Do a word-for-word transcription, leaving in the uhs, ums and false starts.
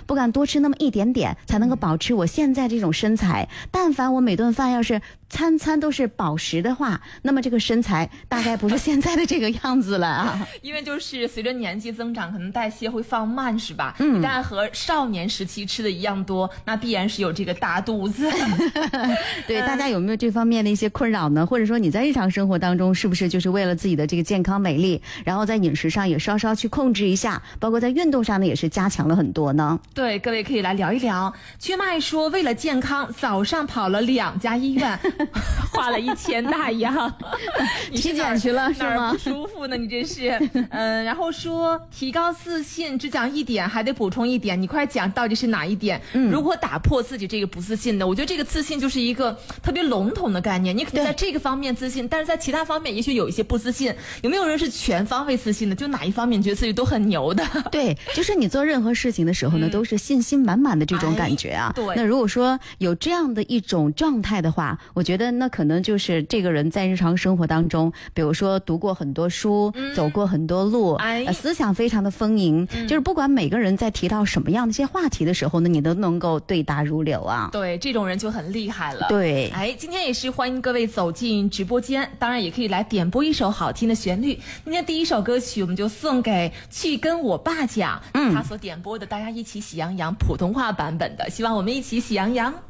不敢多吃那么一点点，才能够保持我现在这种身材。但凡我每顿饭要是餐餐都是饱食的话，那么这个身材大概不是现在的这个样子了啊。 因为就是随着年纪增长，可能代谢会放慢，是吧？嗯，但和少年时期吃的一样多，那必然是有这个大肚子。 对，大家有没有这方面的一些困扰呢？或者说你在日常生活当中是不是就是为了自己的这个健康美丽，然后在饮食上也稍稍去控制一下，包括在运动上呢也是加强了很多呢？ 对，各位可以来聊一聊。缺麦说，为了健康，早上跑了两家医院，花了一千大洋。 体检去了是吗？ 哪儿不舒服呢？你这是，嗯，然后说提高自信，只讲一点，还得补充一点，你快讲到底是哪一点？嗯，如果打破自己这个不自信的，我觉得这个自信就是一个特别笼统的概念，你可能在这个方面自信，但是在其他方面也许有一些不自信。有没有人是全方位自信的？就哪一方面觉得自己都很牛的？ 对，就是你做任何事情的时候呢，嗯、都是信心满满的这种感觉啊。 哎、对， 那如果说有这样的一种状态的话，我觉得那可能就是这个人在日常生活当中，比如说读过很多书，嗯、走过很多路，哎呃，思想非常的丰盈，嗯、就是不管每个人在提到什么样的一些话题的时候呢，你都能够对答如流啊。 对，这种人就很厉害了。 对， 哎，今天也是欢迎各位走进直播间，当然也可以来点播一首好听的旋律。今天第一首歌曲我们就送给去跟我爸讲，嗯，他所点播的，大家一起喜羊羊普通话版本的，希望我们一起喜羊羊。